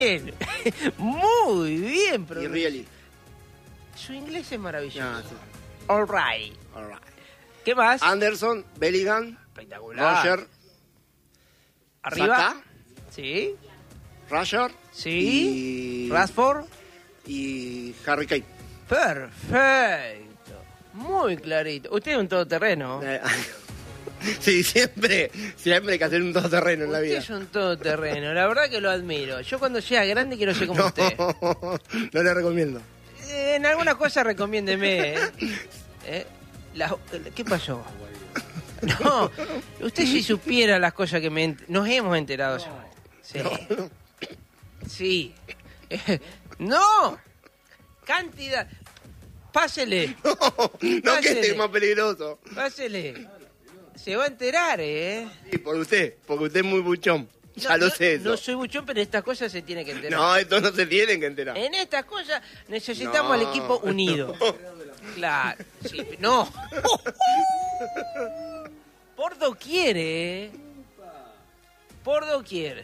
bien. Muy bien, Y really. Su inglés es maravilloso. Ah, sí. All right. All right. ¿Qué más? Anderson, Bellingham, Espectacular. Roger, Arriba. Saka, Sí. Roger Sí. y Rashford. y Harry Kane. Perfecto. Muy clarito. Usted es un todoterreno. Sí, siempre hay que hacer un todoterreno en la Usted vida. es un todoterreno. La verdad que lo admiro. Yo cuando sea grande quiero ser como usted. No le recomiendo. En algunas cosas recomiéndeme. ¿Qué pasó? No, usted si supiera las cosas que nos hemos enterado. Sí. Sí. ¡No! Cantidad. Pásele. No, que Pásele. este es más peligroso. Pásele. Se va a enterar, ¿eh? Sí, porque usted es muy buchón. Ya lo sé eso. No soy buchón, pero estas cosas se tienen que enterar. No, esto no se tienen que enterar. En estas cosas necesitamos al equipo unido. Claro. Sí, no. Por doquier, ¿eh? Por doquier.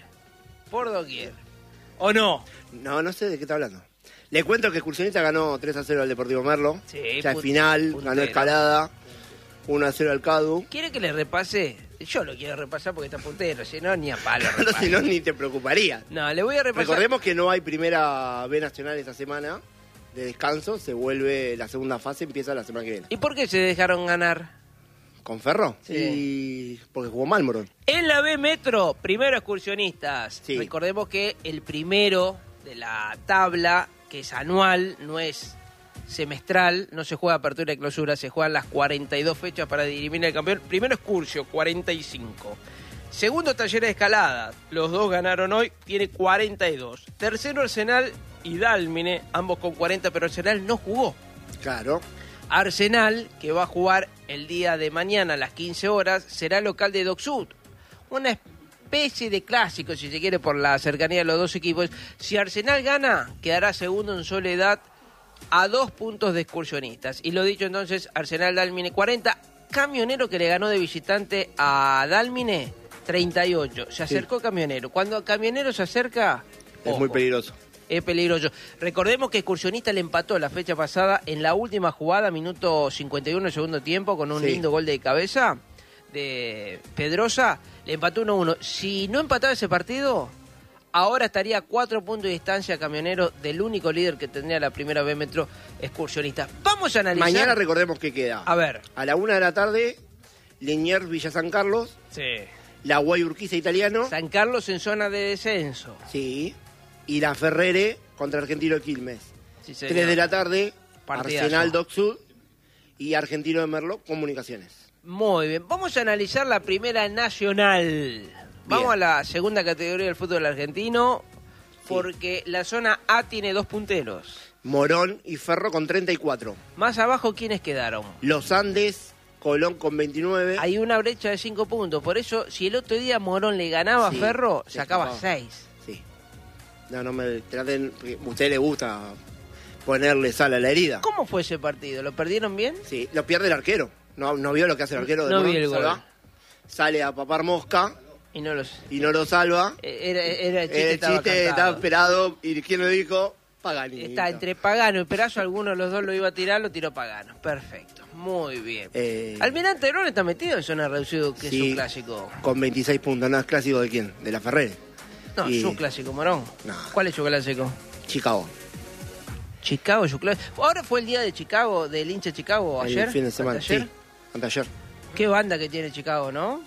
¿O no? No sé de qué está hablando. Le cuento que Excursionista ganó 3-0 al Deportivo Merlo. Sí, Ya es final, puntero. ganó Escalada, 1-0 al Cadu. ¿Quiere que le repase? Yo lo quiero repasar porque está puntero, si no, ni a palo. Claro, si no, ni te preocuparía. No, le voy a repasar. Recordemos que no hay primera B nacional esta semana de descanso, se vuelve la segunda fase, empieza la semana que viene. ¿Y por qué se dejaron ganar? ¿Con Ferro? Sí. Y porque jugó mal, Morón. En la B Metro, primero Excursionistas. Sí. Recordemos que el primero de la tabla, que es anual, no es semestral, no se juega apertura y clausura, se juegan las 42 fechas para dirimir el campeón. Primero Excursio, 45. Segundo Talleres de Escalada, los dos ganaron hoy, tiene 42. Tercero Arsenal y Dálmine, ambos con 40, pero Arsenal no jugó. Claro. Arsenal, que va a jugar el día de mañana a las 15 horas, será local de Dock Sud. Una especie de clásico, si se quiere, por la cercanía de los dos equipos. Si Arsenal gana, quedará segundo en soledad a 2 puntos de Excursionistas. Y lo dicho entonces, Arsenal Dálmine 40. Camionero, que le ganó de visitante a Dálmine, 38. Se acercó Camionero. Cuando Camionero se acerca, Es ojo, muy peligroso. es peligroso. Recordemos que Excursionista le empató la fecha pasada en la última jugada, minuto 51 del segundo tiempo, con un Sí. lindo gol de cabeza de Pedrosa. Le empató 1-1. Si no empataba ese partido, ahora estaría a 4 puntos de distancia Camionero del único líder que tendría la primera B Metro, Excursionista. Vamos a analizar. Mañana recordemos que queda. A ver. A la 1 de la tarde, Liniers Villa San Carlos, Sí. la Guay Urquiza Italiano. San Carlos en zona de descenso. Sí. Y la Ferrere contra Argentino de Quilmes. Sí, señor. 3 de la tarde, Partidazo. Arsenal Dock Sud y Argentino de Merlo, Comunicaciones. Muy bien, vamos a analizar la primera nacional. Vamos a la segunda categoría del fútbol argentino, porque la zona A tiene 2 punteros. Morón y Ferro con 34. Más abajo, ¿quiénes quedaron? Los Andes, Colón con 29. Hay una brecha de 5 puntos, por eso si el otro día Morón le ganaba Sí, a Ferro, se sacaba escapaba. 6. Sí. No me traten, porque a usted le gusta ponerle sal a la herida. ¿Cómo fue ese partido? ¿Lo perdieron bien? Sí, lo pierde el arquero. No vio lo que hace el arquero de No Morón, vi el gol. salva. Sale a papar mosca Y no los... y no lo salva. Era el chiste, El estaba chiste cantado. estaba esperado. ¿Y quién lo dijo? Pagani. Está entre Pagano y Perazo, alguno de los dos lo iba a tirar, lo tiró Pagano. Perfecto, muy bien. Almirante Herón está metido en zona reducido, que sí, es un clásico. Con 26 puntos. ¿No es clásico de quién? ¿De la Ferrere? No, Y- su clásico, Morón. No. ¿Cuál es su clásico? Chicago. Chicago, su clásico. Ahora fue el día de Chicago, del hincha Chicago, ayer. El fin de semana. ¿Anteayer? Sí, anteayer. Qué banda que tiene Chicago, ¿no?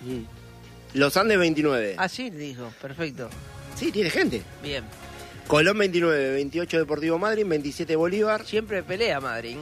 Los Andes 29. Ah, sí, dijo, perfecto. Sí, tiene gente. Bien. Colón 29, 28 Deportivo Madrid, 27 Bolívar, Siempre pelea Madrid.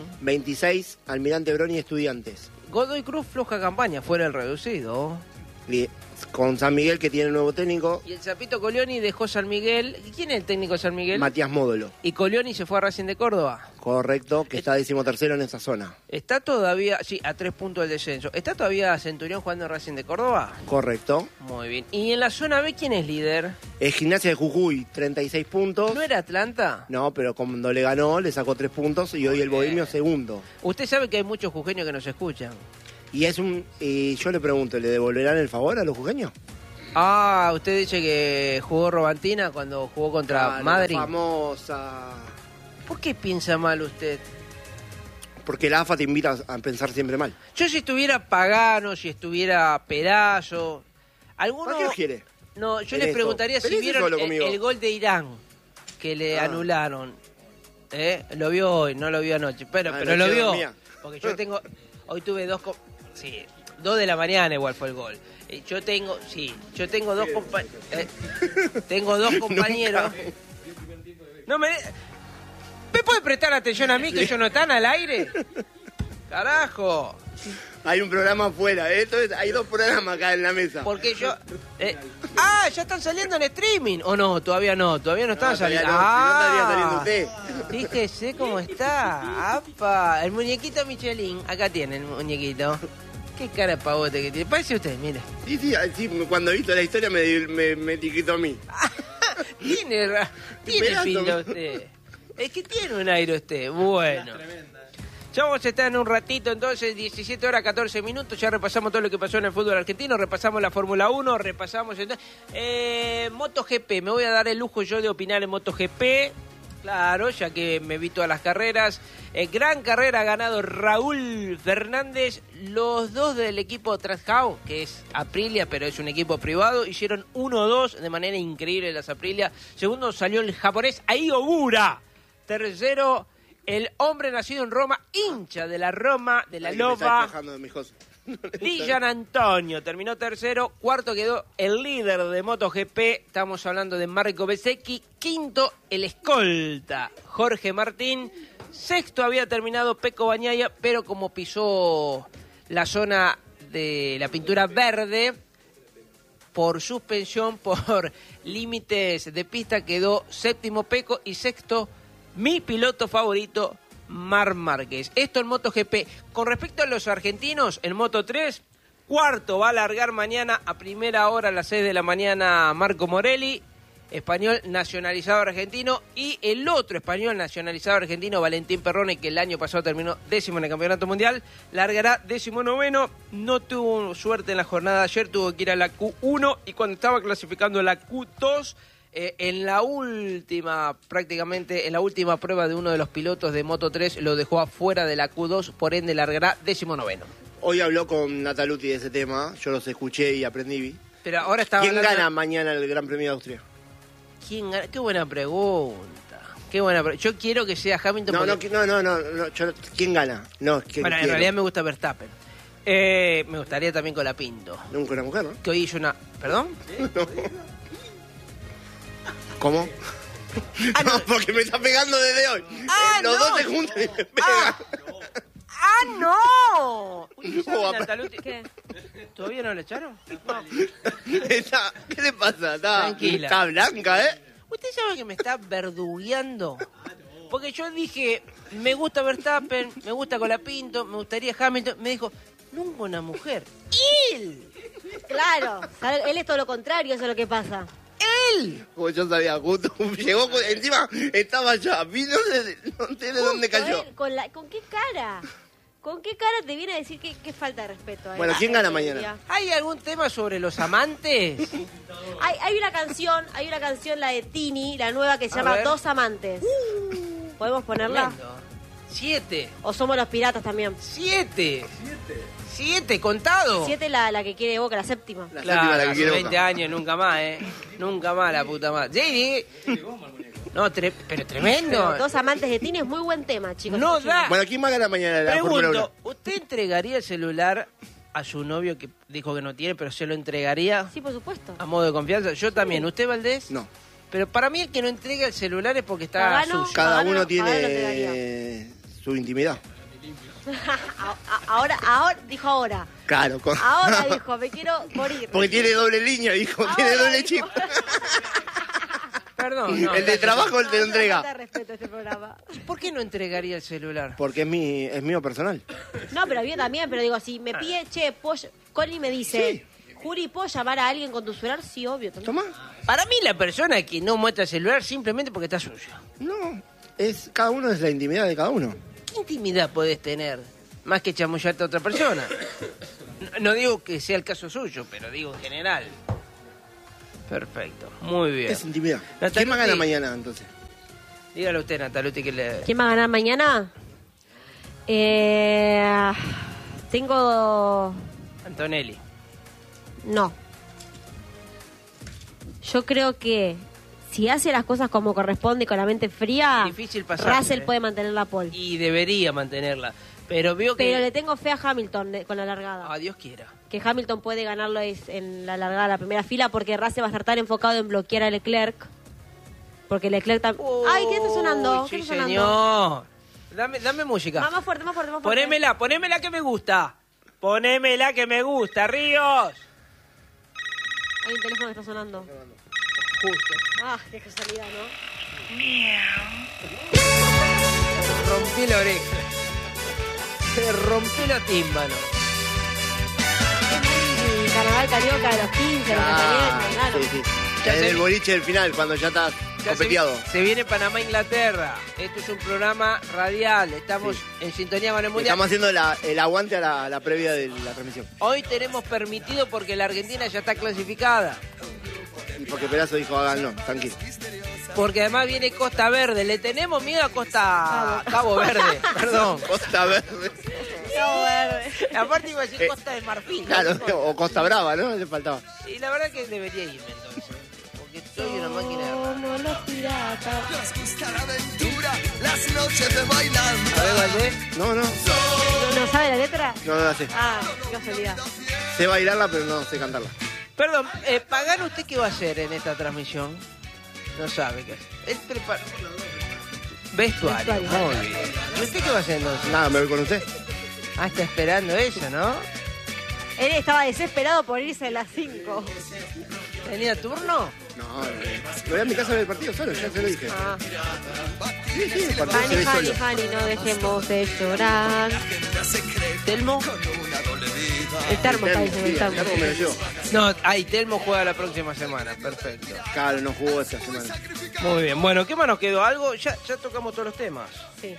26 Almirante Brown y Estudiantes. Godoy Cruz, floja campaña, fuera el reducido. Y con San Miguel, que tiene nuevo técnico, Y el Zapito Colioni dejó San Miguel. ¿Y quién es el técnico de San Miguel? Matías Módolo. Y Colioni se fue a Racing de Córdoba. Correcto, que está 13º en esa zona. Está todavía, sí, a 3 puntos del descenso. ¿Está todavía Centurión jugando en Racing de Córdoba? Correcto. Muy bien. ¿Y en la zona B quién es líder? Gimnasia de Jujuy, 36 puntos. ¿No era Atlanta? No, pero cuando le ganó, le sacó 3 puntos y hoy el Bohemio segundo. Usted sabe que hay muchos jujeños que nos escuchan. Y es yo le pregunto, ¿le devolverán el favor a los jujeños? Ah, usted dice que jugó Robantina cuando jugó contra Madrid. La famosa. ¿Por qué piensa mal usted? Porque la AFA te invita a pensar siempre mal. Yo si estuviera Pagano, si estuviera Perazo, alguno... ¿Para qué los quiere? No, yo En les esto. preguntaría si Peleese vieron solo conmigo. el gol de Irán que le anularon. Lo vio hoy, no lo vio anoche, pero lo anoche vio. dormía. Porque yo tengo... Hoy tuve 2 de la mañana igual fue el gol. Yo tengo dos tengo dos compañeros. No me puede prestar atención a mí que yo no están al aire? Carajo. Hay un programa afuera, entonces hay 2 programas acá en la mesa. Porque yo... ya están saliendo en streaming. ¿O no? Todavía no están saliendo. No, si no estaría saliendo usted. Fíjese cómo está. ¡Apa! El muñequito Michelin. Acá tiene el muñequito. Qué cara de pavote que tiene. Parece usted, mire. Sí, cuando he visto la historia me etiquetó a mí. Tiene pinta usted. Es que tiene un aire usted. Bueno. Ya vamos a estar en un ratito, entonces, 17 horas 14 minutos. Ya repasamos todo lo que pasó en el fútbol argentino. Repasamos la Fórmula 1. Repasamos MotoGP. Me voy a dar el lujo yo de opinar en MotoGP. Claro, ya que me vi todas las carreras. Gran carrera ha ganado Raúl Fernández. Los 2 del equipo Trascao, que es Aprilia, pero es un equipo privado, hicieron 1-2 de manera increíble las Aprilia. Segundo salió el japonés Ai Ogura. Tercero, el hombre nacido en Roma, hincha de la Roma, de la Loba, Di Gian Antonio. Terminó tercero. Cuarto quedó el líder de MotoGP. Estamos hablando de Marco Bezzecchi. Quinto, el escolta, Jorge Martín. Sexto había terminado Pecco Bagnaia, pero como pisó la zona de la pintura verde, por suspensión, por límites de pista, quedó séptimo Pecco y sexto mi piloto favorito, Marc Márquez. Esto en MotoGP. Con respecto a los argentinos, en Moto3, cuarto va a largar mañana a primera hora a las 6 de la mañana Marco Morelli, español nacionalizado argentino, y el otro español nacionalizado argentino, Valentín Perrone, que el año pasado terminó 10º en el Campeonato Mundial, largará 19º. No tuvo suerte en la jornada de ayer, tuvo que ir a la Q1, y cuando estaba clasificando la Q2, en la última prueba de uno de los pilotos de Moto3 lo dejó afuera de la Q2, por ende largará 19º. Hoy habló con Nataluti de ese tema, yo los escuché y aprendí. Pero ahora estaba ¿Quién hablando... gana mañana el Gran Premio de Austria? ¿Quién gana? Qué buena pregunta. Yo quiero que sea Hamilton. No, ¿quién gana? No, bueno, en realidad me gusta Verstappen. Me gustaría también Colapinto. Nunca una mujer, ¿no? Que hoy hizo una... ¿Perdón? No. ¿Cómo? No, porque me está pegando desde hoy. Los dos se juntan y me pegan. ¡No! Uy, ¿Qué? ¿Todavía no le echaron? No. ¿Qué le pasa? Tranquila. Está blanca, ¿eh? ¿Usted sabe que me está verdugueando? Porque yo dije, me gusta Verstappen, me gusta Colapinto, me gustaría Hamilton. Me dijo, nunca una mujer. ¡Él! Claro, él es todo lo contrario, eso es lo que pasa. ¡Él! Como yo sabía, justo llegó, encima estaba allá, vino no sé de dónde cayó. ¿Con qué cara? ¿Con qué cara te viene a decir que falta de respeto? Bueno, ¿quién gana mañana? ¿Hay algún tema sobre los amantes? Hay una canción, la de Tini, la nueva, que se llama ver. Dos Amantes. ¿Podemos ponerla? Tremendo. 7. ¿O somos los piratas también? 7 contado. 7 la que quiere Boca, la séptima. La Claro, séptima la que hace quiere 20 Boca. años, nunca más, Nunca más, la puta madre. JD. No, pero tremendo. Pero Dos Amantes de Tini es muy buen tema, chicos. No Escuchen. da. Bueno, ¿quién va a ganar mañana la Fórmula 1? Pregunto, ¿usted entregaría el celular a su novio que dijo que no tiene, pero se lo entregaría Sí, por supuesto. a modo de confianza? Yo también. ¿Usted, Valdés? No. Pero para mí el que no entrega el celular es porque está Pagano. sucio. Cada Pagano uno lo tiene entregaría. su intimidad. Ahora, dijo ahora. Claro. Ahora dijo, me quiero morir. Porque tiene doble línea, dijo. Ahora Tiene doble dijo. chip. Perdón, no. El de trabajo, el de No, entrega. falta de respeto a este programa. ¿Por qué no entregaría el celular? Porque es mío personal. No, pero bien también, pero digo, si me pide, Connie me dice, Juri, ¿puedo llamar a alguien con tu celular? Sí, obvio. También. Tomá. Para mí la persona que no muestra el celular simplemente porque está sucio. No. Cada uno es la intimidad de cada uno. ¿Qué intimidad podés tener más que chamullarte a otra persona? No digo que sea el caso suyo, pero digo en general. Perfecto, muy bien. Es intimidad. Natalucci. ¿Quién va a ganar mañana, entonces? Dígale usted, Natalucci, que le... ¿Quién va a ganar mañana? Tengo... Antonelli. No. Yo creo que si hace las cosas como corresponde y con la mente fría, Difícil pasarle, Russell puede mantener la pole. Y debería mantenerla. Pero veo que... Pero le tengo fe a Hamilton con la largada. A Dios quiera. Que Hamilton puede ganarlo en la largada de la primera fila porque Russell va a estar tan enfocado en bloquear a Leclerc. Porque Leclerc también... ¡Ay, qué está sonando! Sí, ¿Qué está sonando? señor. Dame música. Más fuerte, más fuerte, más fuerte. Ponémela que me gusta. Ponémela que me gusta, Ríos. Hay un teléfono que está sonando. Justo. Ah, qué casualidad, ¿no? Rompí la oreja. Se rompió los tímpanos. El carnaval carioca de los 15, los casamientos, claro. Sí, sí. Ya En se el vi- boliche del final, cuando ya estás Ya copeteado. se viene Panamá-Inglaterra. Esto es un programa radial. Estamos en sintonía con el Mundial. Estamos haciendo el aguante a la previa de la transmisión. Hoy tenemos permitido porque la Argentina ya está clasificada. Y porque Perazo dijo, háganlo, tranquilo. Porque además viene Costa Verde. Le tenemos miedo a Cabo Verde. Perdón. Costa Verde. Cabo Verde. Aparte iba a decir Costa de Marfil. Claro, o Costa Brava, ¿no? Le faltaba. Y la verdad que debería irme entonces. Porque soy una máquina de raro. Como los piratas. Nos gusta la aventura, las noches de bailando. A ver, Valdés. No, no, ¿No sabe la letra? no la sé. Ah, qué casualidad. Sé bailarla, pero no sé cantarla. Perdón, ¿Pagano usted qué va a hacer en esta transmisión? No sabe qué hacer. Él prepara... Vestuario. Vestuario. Muy bien. ¿Y usted qué va a hacer entonces? Nada, me voy con usted. Ah, está esperando eso, ¿no? Él estaba desesperado por irse a las 5. ¿Tenía turno? No, me voy a mi casa a ver el partido solo, ya se lo dije. Ah. Sí, sí, el partido se Fanny, ve Fanny, solo. Fanny, no dejemos de llorar. ¿Telmo? El termo está diciendo, el Sí, termo. ya como me lo llevo. No, ahí Telmo juega la próxima semana. Perfecto. Claro, no jugó esta semana. Muy bien. Bueno, ¿qué más nos quedó? ¿Algo? Ya tocamos todos los temas. Sí.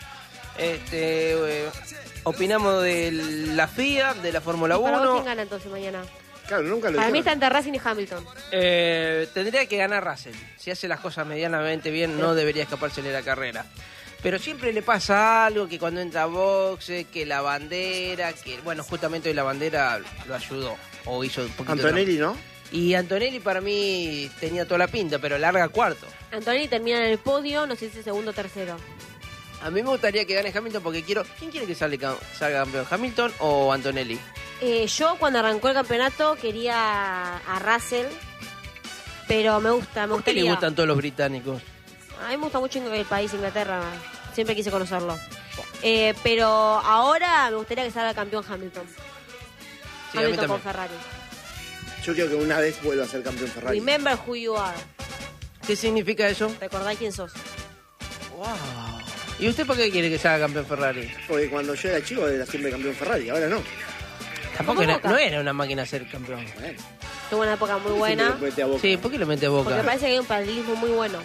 Opinamos de la FIA, de la Fórmula ¿Y para vos 1. quién gana entonces mañana? Claro, nunca lo Para mí está dijeron. entre Racing y Hamilton. Tendría que ganar Russell. Si hace las cosas medianamente bien, no debería escapársele la carrera. Pero siempre le pasa algo, que cuando entra a boxe, que la bandera, que bueno, justamente hoy la bandera lo ayudó, o hizo un poquito. Antonelli, ¿no? Y Antonelli para mí tenía toda la pinta, pero larga cuarto. Antonelli termina en el podio, no sé si es segundo o tercero. A mí me gustaría que gane Hamilton porque quiero... ¿Quién quiere que salga campeón? ¿Hamilton o Antonelli? Yo cuando arrancó el campeonato quería a Russell, pero me ¿Por qué gustaría. le gustan todos los británicos? A mí me gusta mucho el país, Inglaterra. Siempre quise conocerlo. Pero ahora me gustaría que salga campeón Hamilton. Sí, a mí Hamilton con también. Ferrari. Yo quiero que una vez vuelva a ser campeón Ferrari. Remember who you are. ¿Qué significa eso? Recordá quién sos. Wow. ¿Y usted por qué quiere que salga campeón Ferrari? Porque cuando yo era chico era siempre campeón Ferrari, ahora no. Tampoco Boca. no era una máquina ser campeón. Bueno, Tuvo una época muy siempre buena. lo mete a Boca. Sí, ¿por qué lo mete a Porque Boca? parece que hay un paralelismo muy bueno.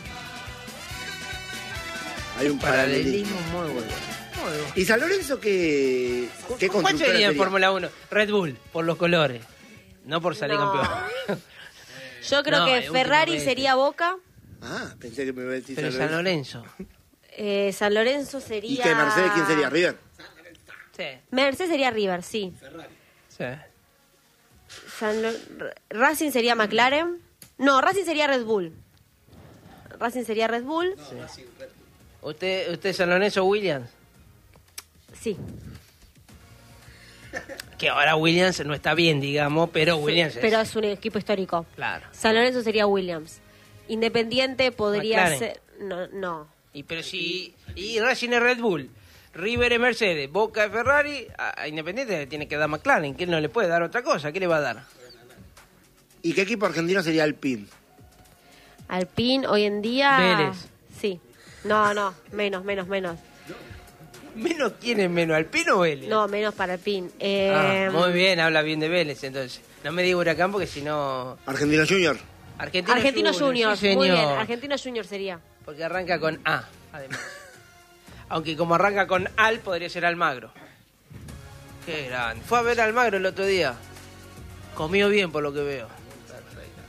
Hay un paralelismo. Paralelismo muy bueno. Muy bueno. ¿Y San Lorenzo qué ¿Cuál constructora sería en sería? Fórmula 1? Red Bull, por los colores. No por salir No. campeón. Yo creo No, que últimamente. Ferrari sería Boca. Ah, pensé que me iba a decir Pero San San Lorenzo. Lorenzo. San Lorenzo sería... ¿Y qué, Mercedes quién sería? ¿River? Sí. Mercedes sería River, sí. Sí. Racing sería McLaren. No, Racing sería Red Bull. Racing sería Red Bull. ¿Usted es San Lorenzo Williams? Sí. Que ahora Williams no está bien, digamos, pero Williams es... Pero es un equipo histórico. Claro. San Lorenzo sería Williams. Independiente podría McLaren. ser... No. Pero si... Y Racing es Red Bull, River es Mercedes, Boca es Ferrari, a Independiente le tiene que dar McLaren, que él no le puede dar otra cosa, ¿qué le va a dar? ¿Y qué equipo argentino sería Alpine? Alpine hoy en día... Vélez. Sí. No, menos. ¿Menos quién es menos, Alpino o Vélez? No, menos para Alpine. Muy bien, habla bien de Vélez, entonces. No me diga Huracán porque si no... Argentino Junior. Argentino Junior, sí, muy bien. señor. Argentino Junior sería. Porque arranca con A, además. Aunque como arranca con Al, podría ser Almagro. Qué grande. Fue a ver a Almagro el otro día. Comió bien, por lo que veo. Perfecto.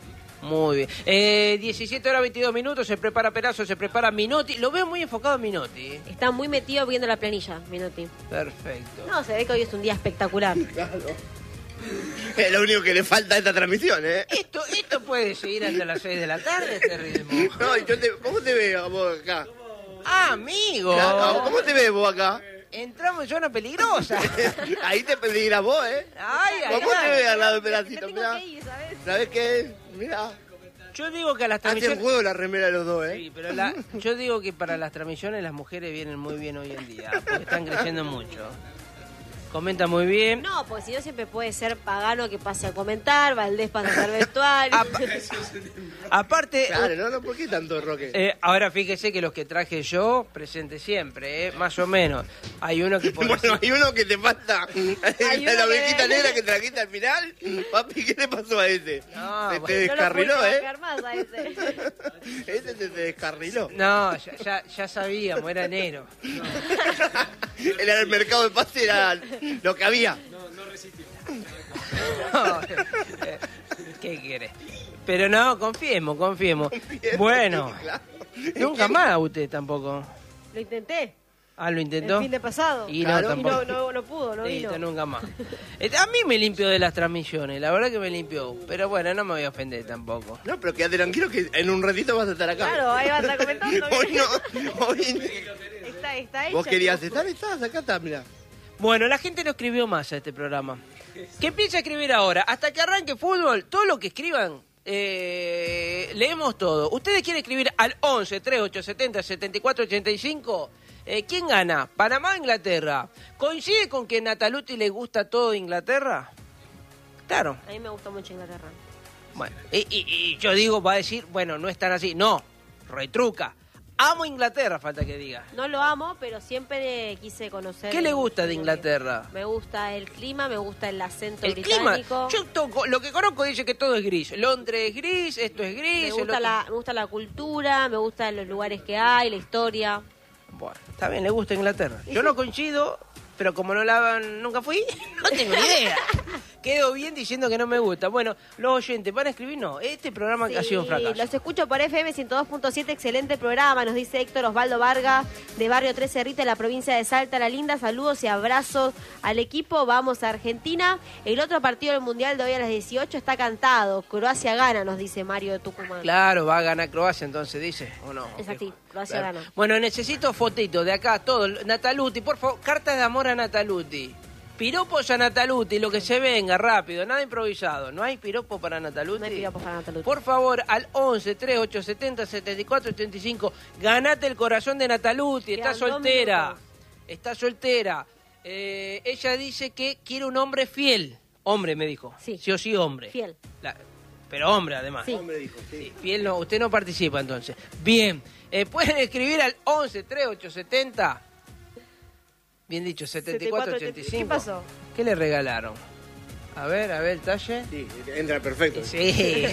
Muy bien. 17 horas 22 minutos, se prepara Perazo, se prepara Minotti. Lo veo muy enfocado en Minotti. Está muy metido viendo la planilla, Minotti. Perfecto. No, se ve que hoy es un día espectacular. Claro. Es lo único que le falta a esta transmisión, ¿eh? Esto puede seguir hasta las 6 de la tarde, este ritmo. No, ¿cómo te veo vos acá? Ah, amigo. Claro, ¿cómo te ves vos acá? Entramos en zona peligrosa. Ahí te peligra vos, ¿eh? Ay, ay, ¿Cómo te ay. ves al lado de Me Pedacito? tengo Mirá. que ir, ¿sabes? ¿Sabés qué? Mirá. Yo digo que a las Hacen transmisiones... juego la remera de los dos, ¿eh? Sí, pero yo digo que para las transmisiones las mujeres vienen muy bien hoy en día, porque están creciendo mucho. Comenta muy bien. No, porque si no siempre puede ser Pagano que pase a comentar, Valdés para hacer vestuario. Aparte, Claro, no, ¿por qué tanto roque? ahora fíjese que los que traje yo, presente siempre, más o menos. Hay uno que por Bueno, hay uno que te falta. Hay La uno ovejita que- negra que trajiste al final. Papi, ¿qué le pasó a ese? No, Se bueno. te No lo descarriló, pude ¿eh? bancar más a ese. Ese se te descarriló. No, ya sabíamos, era enero. Era el mercado de pase, era lo que había. No, ¿qué querés? Pero no, confiemos. Bueno, Claro. nunca más usted tampoco. Lo intenté Ah, ¿lo el intentó? fin de pasado. Y Claro. no, tampoco. no pudo, no Listo, vino. nunca más. A mí me limpió de las transmisiones, la verdad que me limpió. Pero bueno, no me voy a ofender tampoco. No, pero quédate tranquilo que en un ratito vas a estar acá. Claro, ahí va a estar comentando. Hoy no, hoy... Está hecho. ¿Vos querías estar? Estás, acá está, mirá. Bueno, la gente no escribió más a este programa. Que empiece a escribir ahora. Hasta que arranque fútbol, todo lo que escriban, leemos todo. ¿Ustedes quieren escribir al 11 3870 7485? ¿Quién gana? ¿Panamá o Inglaterra? ¿Coincide con que a Nataluti le gusta todo Inglaterra? Claro. A mí me gusta mucho Inglaterra. Bueno, y yo digo, va a decir, bueno, no es tan así. No, retruca. Amo Inglaterra, falta que diga. No lo amo, pero siempre quise conocer. ¿Qué le gusta de el- Inglaterra? Me gusta el clima, me gusta el acento El clima, británico. yo lo que conozco dice que todo es gris. Londres es gris, esto es gris. Me gusta la cultura, me gustan los lugares que hay, la historia. Bueno, está bien, le gusta Inglaterra. Yo no coincido, pero como nunca fui, no tengo ni idea. Quedo bien diciendo que no me gusta. Bueno, los oyentes van a escribir, no. Este programa ha sido un fracaso. Los escucho por FM 102.7, excelente programa, nos dice Héctor Osvaldo Vargas, de Barrio 13 Rita, en la provincia de Salta, La Linda. Saludos y abrazos al equipo, vamos a Argentina. El otro partido del Mundial de hoy a las 18 está cantado, Croacia gana, nos dice Mario de Tucumán. Claro, va a ganar Croacia entonces, dice, ¿o no? Es así, Croacia Claro. gana. Bueno, necesito fotitos de acá, todo. Nataluti, por favor, cartas de amor a Nataluti. Piropos a Nataluti, lo que se venga, rápido, nada improvisado. ¿No hay piropo para Nataluti? No hay piropos para Nataluti. Por favor, al 11 3870 7485, ganate el corazón de Nataluti, está Quedan 2 soltera. minutos. Está soltera. Ella dice que quiere un hombre fiel. Hombre, me dijo. Sí. Sí o sí, hombre. Fiel. Pero hombre, además. Sí. Hombre dijo, sí. Sí, fiel no, usted no participa entonces. Bien, pueden escribir al 11 3870. Bien dicho, 7485. ¿Qué pasó? ¿Qué le regalaron? A ver, el talle. Sí, entra perfecto. Sí.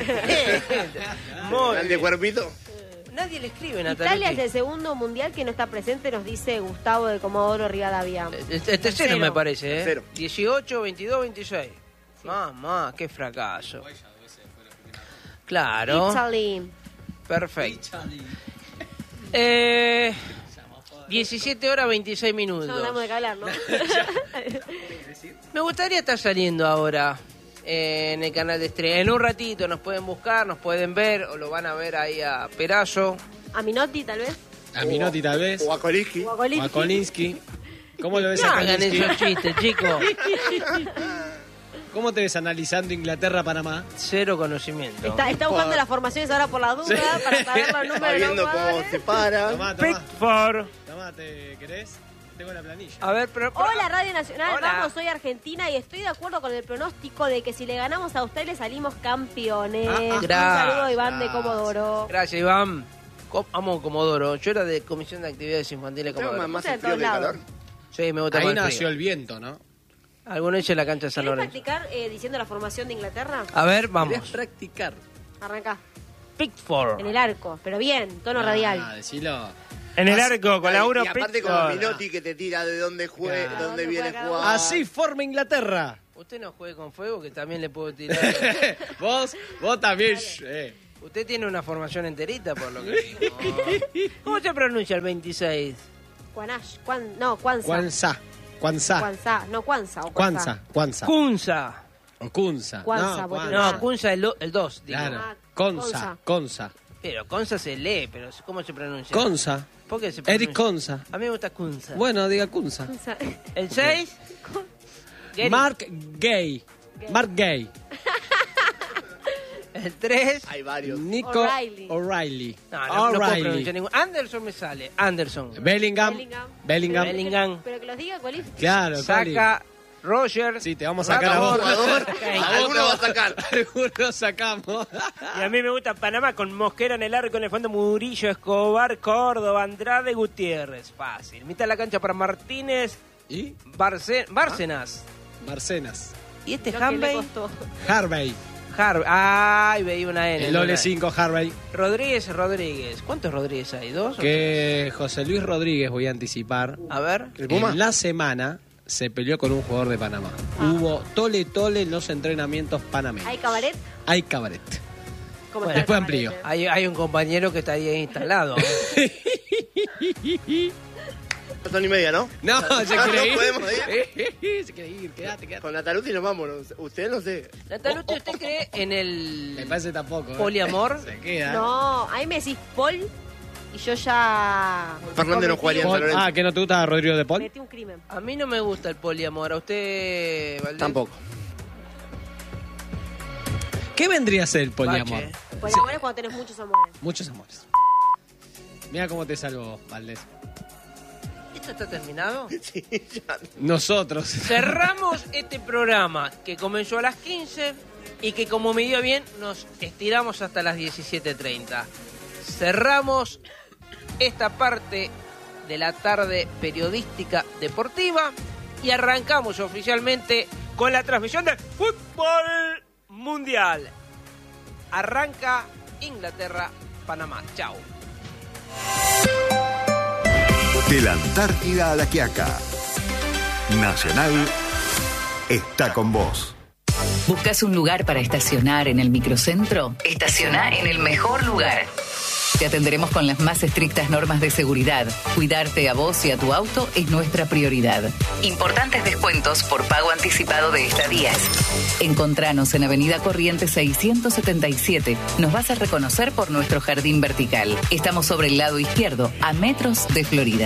Muy Grande bien. cuerpito. Nadie le escribe, Italia es Natalia. el segundo mundial que no está presente, nos dice Gustavo de Comodoro Rivadavia. El tercero me parece, ¿eh? Tercero. 18, 22, 26. Mamá, qué fracaso. Claro. Italy. Perfecto. 17 horas 26 minutos. No hablamos de qué hablar, ¿no? Me gustaría estar saliendo ahora en el canal de Estrella. En un ratito nos pueden buscar, nos pueden ver o lo van a ver ahí a Perazo. A Minotti, tal vez. A Minotti tal vez. O a Koliski. O a O Golitsky. a Kolinsky. ¿Cómo lo ves No a hagan Kolinsky? esos chistes, chicos. ¿Cómo te ves analizando Inglaterra-Panamá? Cero conocimiento. Está buscando las formaciones ahora por la duda, Sí. para saber los números Va de los viendo cómo jugadores. se para. Tomá, Pickford. Tomá, ¿te querés? Tengo la planilla. A ver, pero... Hola Radio Nacional, Hola. vamos, soy Argentina y estoy de acuerdo con el pronóstico de que si le ganamos a Australia salimos campeones. Un Gracias. saludo Iván de Comodoro. Gracias, Iván. Amo Comodoro. Yo era de Comisión de Actividades Infantiles Tengo Comodoro. más Gusta de el frío que todos el lados. calor. Sí, me gusta Ahí más el nació frío. el viento, ¿no? Alguno dice la cancha de San ¿Querés Lorenzo. practicar diciendo la formación de Inglaterra? A ver, Querés vamos. practicar. Arranca. Pickford. En el arco, pero bien, tono radial. Ah, decilo. En el arco con Lauro Y aparte como Pickford. Minotti que te tira de dónde juegue, Claro. dónde ¿Dónde viene juega jugando. Así forma Inglaterra. Usted no juegue con fuego, que también le puedo tirar. vos también. Usted tiene una formación enterita, por lo que digo. ¿Cómo se pronuncia el 26? Cuanza. Cuanza. Cuanza, no Cuanza. O Cuanza. Kunza. O Kunza. Cuanza, No, vos Cuanza. No, Kunza el 2, digo. Claro. Ah, Conza. Conza. Pero Conza se lee, pero ¿cómo se pronuncia? Conza. ¿Por qué se pronuncia? Eric Conza. A mí me gusta Kunza. Bueno, diga Kunza. Cuanza. ¿El 6? Mark Gay. Mark Gay. ¿El 3? Hay varios. Nico O'Reilly. O'Reilly. No puedo O'Reilly. pronunciar ninguno. Anderson me sale. Anderson. Bellingham. Bellingham. Bellingham. Pero que los diga cuál es. Claro, Saca, Roger. Sí, te vamos a sacar a vos. Jugador, Kane. alguno va a sacar. Algunos sacamos. Y a mí me gusta Panamá con Mosquera en el arco, en el fondo Murillo, Escobar, Córdoba, Andrade, Gutiérrez. Fácil. Mitad de la cancha para Martínez, ¿Y? Bárcenas. Marcenas. ¿Y este Lo que le Hanbey? costó. Harvey. Ay, veía una N. El no Ole una E. 5 Harvey. Rodríguez. ¿Cuántos Rodríguez hay? ¿2? Que José Luis Rodríguez, voy a anticipar. A ver. ¿El Puma? En la semana se peleó con un jugador de Panamá. Hubo tole en los entrenamientos panameños. ¿Hay cabaret? Hay cabaret. ¿Cómo Bueno, está el después cabaret? amplío. Hay un compañero que está ahí instalado. 2:30, ¿no? No, se quiere No podemos ir. Se quiere ir, quédate. Con la Taruti nos vamos. Usted no sé. Natalucci, ¿usted cree en Me el parece tampoco. poliamor? Se queda. No, ahí me decís Paul y yo ya... Fernández no jugaría en Paul- San Lorenzo. ¿que no te gusta Rodrigo de Paul? Metí un crimen. A mí no me gusta el poliamor. ¿A usted, Valdés? Tampoco. ¿Qué vendría a ser el poliamor? Bache. Pues amor es cuando tenés muchos amores. Muchos amores. Mira cómo te salvó, Valdés. ¿Esto está terminado? Sí, ya. Nosotros. Cerramos este programa que comenzó a las 15 y que, como me dio bien, nos estiramos hasta las 17:30. Cerramos esta parte de la tarde periodística deportiva y arrancamos oficialmente con la transmisión de Fútbol Mundial. Arranca Inglaterra-Panamá. Chao. De la Antártida a la Quiaca. Nacional está con vos. ¿Buscas un lugar para estacionar en el microcentro? Estaciona en el mejor lugar. Te atenderemos con las más estrictas normas de seguridad. Cuidarte a vos y a tu auto es nuestra prioridad. Importantes descuentos por pago anticipado de estadías. Encontranos en Avenida Corrientes 677. Nos vas a reconocer por nuestro jardín vertical. Estamos sobre el lado izquierdo, a metros de Florida.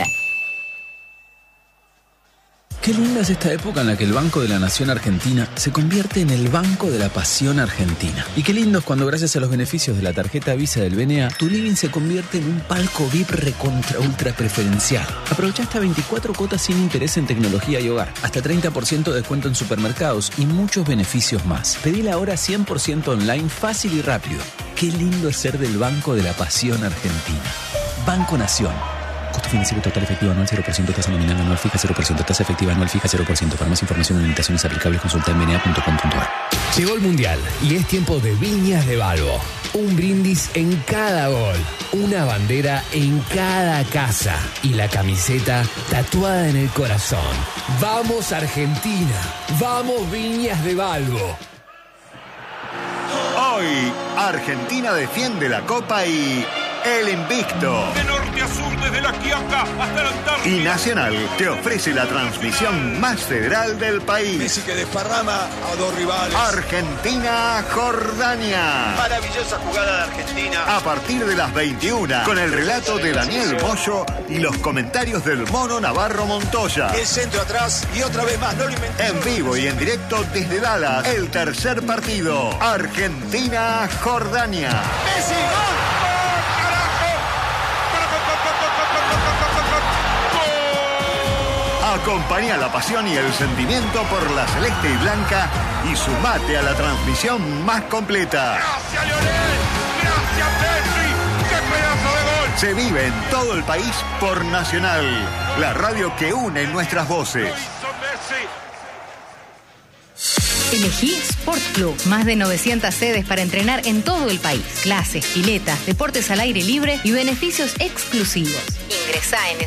Qué linda es esta época en la que el Banco de la Nación Argentina se convierte en el Banco de la Pasión Argentina. Y qué lindo es cuando, gracias a los beneficios de la tarjeta Visa del BNA, tu living se convierte en un palco VIP recontra ultra preferencial. Aprovecha hasta 24 cuotas sin interés en tecnología y hogar, hasta 30% de descuento en supermercados y muchos beneficios más. Pedila ahora 100% online, fácil y rápido. Qué lindo es ser del Banco de la Pasión Argentina. Banco Nación. Costo financiero total efectivo anual 0%, tasa nominal anual fija 0%, tasa efectiva anual fija 0%. Para más información o limitaciones aplicables consulta en bna.com.ar. Llegó el Mundial y es tiempo de Viñas de Balbo. Un brindis en cada gol, una bandera en cada casa y la camiseta tatuada en el corazón. ¡Vamos Argentina! ¡Vamos Viñas de Balbo! Hoy, Argentina defiende la Copa y el invicto. De norte a sur, desde la Quiaca hasta la Antártida. Y Nacional te ofrece la transmisión más federal del país. Messi que desparrama a dos rivales. Argentina-Jordania. Maravillosa jugada de Argentina. A partir de las 21, con el relato de Daniel Moyo y los comentarios del Mono Navarro Montoya. El centro atrás y otra vez más, no lo inventé. En vivo y en directo desde Dallas, el tercer partido. Argentina-Jordania. Messi, gol. Acompaña la pasión y el sentimiento por la celeste y blanca y sumate a la transmisión más completa. Gracias, Lionel. Gracias, Messi. ¡Qué pedazo de gol! Se vive en todo el país por Nacional, la radio que une nuestras voces. Lo hizo Messi. Elegí Sport Club. Más de 900 sedes para entrenar en todo el país. Clases, piletas, deportes al aire libre y beneficios exclusivos. Ingresá en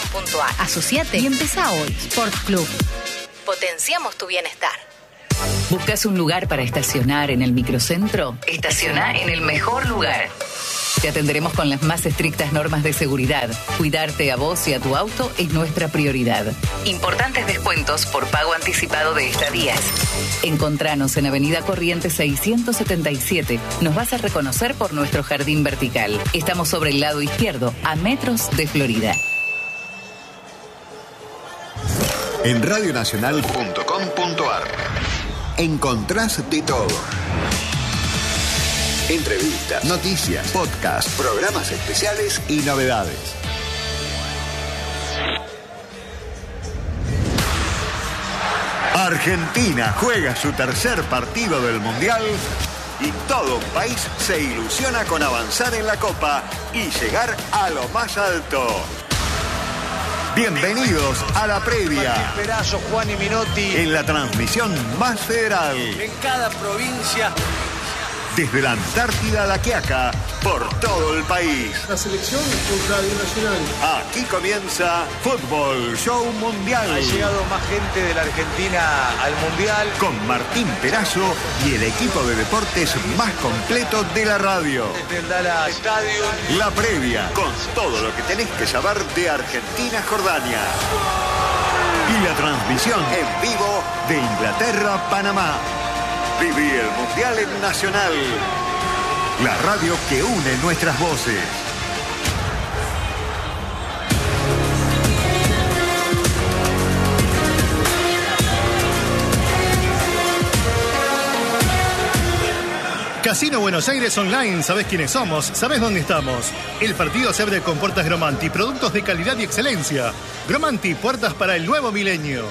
sportclub.com.ar. Asociate y empezá hoy. Sport Club. Potenciamos tu bienestar. ¿Buscas un lugar para estacionar en el microcentro? Estaciona en el mejor lugar. Te atenderemos con las más estrictas normas de seguridad. Cuidarte a vos y a tu auto es nuestra prioridad. Importantes descuentos por pago anticipado de estadías. Encontranos en Avenida Corrientes 677. Nos vas a reconocer por nuestro jardín vertical. Estamos sobre el lado izquierdo, a metros de Florida. En radionacional.com.ar encontrás de todo. Entrevistas, noticias, podcasts, programas especiales y novedades. Argentina juega su tercer partido del Mundial y todo un país se ilusiona con avanzar en la Copa y llegar a lo más alto. Bienvenidos a la previa. Perazo, Juan y Minotti. En la transmisión más federal. En cada provincia. Desde la Antártida a la Quiaca, por todo el país. La selección por Radio Nacional. Aquí comienza Fútbol Show Mundial. Ha llegado más gente de la Argentina al Mundial. Con Martín Perazo y el equipo de deportes más completo de la radio. Desde el Dallas Estadio. La previa, con todo lo que tenés que saber de Argentina-Jordania. Y la transmisión en vivo de Inglaterra-Panamá. Viví el Mundial en Nacional, la radio que une nuestras voces. Casino Buenos Aires Online, ¿sabés quiénes somos? ¿Sabés dónde estamos? El partido se abre con puertas Gromanti, productos de calidad y excelencia. Gromanti, puertas para el nuevo milenio.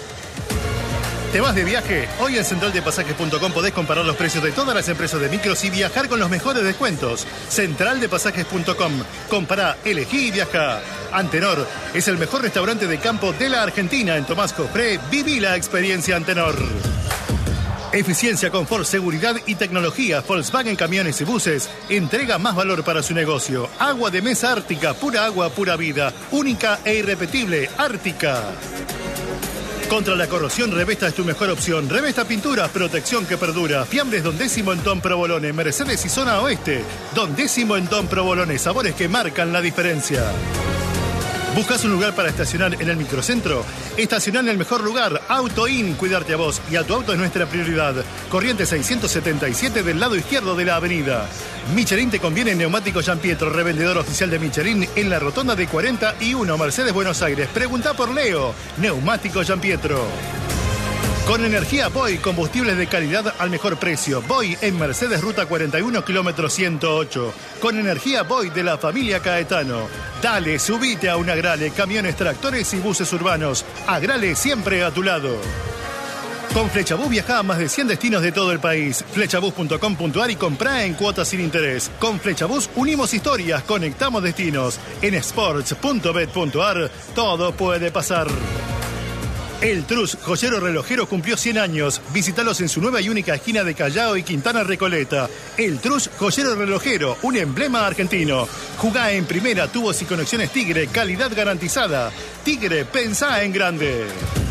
¿Te vas de viaje? Hoy en centraldepasajes.com podés comparar los precios de todas las empresas de micros y viajar con los mejores descuentos. Centraldepasajes.com. Compará, elegí y viajá. Antenor es el mejor restaurante de campo de la Argentina. En Tomás Cofré, viví la experiencia Antenor. Eficiencia, confort, seguridad y tecnología. Volkswagen Camiones y Buses entrega más valor para su negocio. Agua de mesa Ártica, pura agua, pura vida. Única e irrepetible, Ártica. Contra la corrosión, Revesta es tu mejor opción. Revesta Pinturas, protección que perdura. Fiambres Don Décimo en Tom Provolone. Mercedes y Zona Oeste. Don Décimo en Tom Provolone. Sabores que marcan la diferencia. ¿Buscas un lugar para estacionar en el microcentro? Estacionar en el mejor lugar. AutoIn, cuidarte a vos y a tu auto es nuestra prioridad. Corriente 677 del lado izquierdo de la avenida. Michelin te conviene en Neumáticos Gianpietro, revendedor oficial de Michelin en la rotonda de 41, Mercedes, Buenos Aires. Pregunta por Leo. Neumáticos Gianpietro. Con energía Boy, combustibles de calidad al mejor precio. Boy en Mercedes, ruta 41, kilómetro 108. Con energía Boy de la familia Caetano. Dale, subite a un Agrale, camiones, tractores y buses urbanos. Agrale siempre a tu lado. Con Flechabús viajá a más de 100 destinos de todo el país. Flechabús.com.ar y comprá en cuotas sin interés. Con Flechabús unimos historias, conectamos destinos. En sports.bet.ar todo puede pasar. El Trus, joyero relojero, cumplió 100 años. Visítalos en su nueva y única esquina de Callao y Quintana Recoleta. El Trus, joyero relojero, un emblema argentino. Jugá en primera, tubos y conexiones Tigre, calidad garantizada. Tigre, pensá en grande.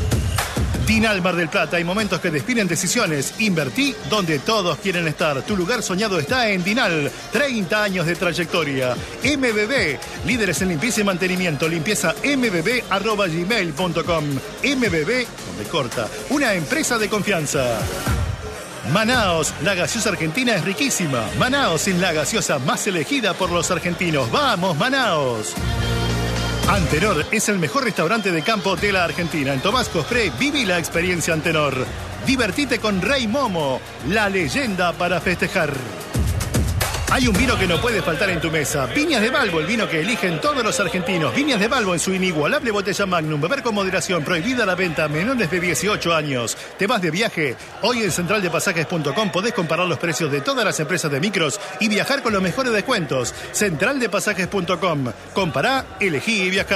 Dinal Mar del Plata, hay momentos que definen decisiones. Invertí donde todos quieren estar. Tu lugar soñado está en Dinal. 30 años de trayectoria. MBB, líderes en limpieza y mantenimiento. Limpieza mbb@gmail.com. MBB, donde corta, una empresa de confianza. Manaos, la gaseosa argentina es riquísima. Manaos es la gaseosa más elegida por los argentinos. ¡Vamos, Manaos! Antenor es el mejor restaurante de campo de la Argentina. En Tomás Cofré, viví la experiencia Antenor. Divertite con Rey Momo, la leyenda para festejar. Hay un vino que no puede faltar en tu mesa. Viñas de Balbo, el vino que eligen todos los argentinos. Viñas de Balbo en su inigualable botella Magnum. Beber con moderación, prohibida la venta a menores de 18 años. ¿Te vas de viaje? Hoy en centraldepasajes.com podés comparar los precios de todas las empresas de micros y viajar con los mejores descuentos. Centraldepasajes.com. Compará, elegí y viajá.